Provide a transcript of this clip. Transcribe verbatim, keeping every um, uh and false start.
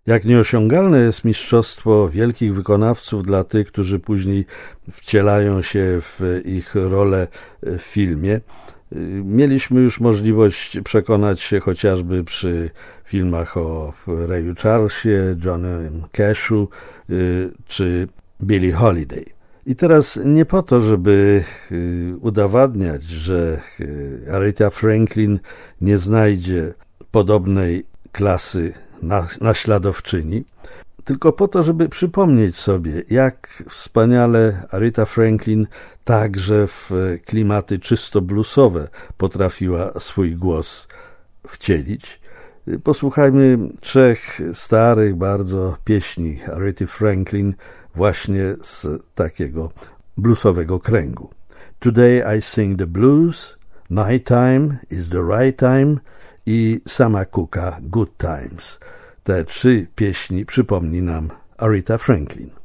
Jak nieosiągalne jest mistrzostwo wielkich wykonawców dla tych, którzy później wcielają się w ich rolę w filmie. Mieliśmy już możliwość przekonać się chociażby przy filmach o Rayu Charlesie, Johnnym Cashu czy Billie Holiday. I teraz nie po to, żeby udowadniać, że Aretha Franklin nie znajdzie podobnej klasy naśladowczyni, tylko po to, żeby przypomnieć sobie, jak wspaniale Aretha Franklin także w klimaty czysto bluesowe potrafiła swój głos wcielić. Posłuchajmy trzech starych bardzo pieśni Arety Franklin właśnie z takiego bluesowego kręgu. Today I sing the blues, night time is the right time i Sama Cooke Good Times. Te trzy pieśni przypomni nam Aretha Franklin.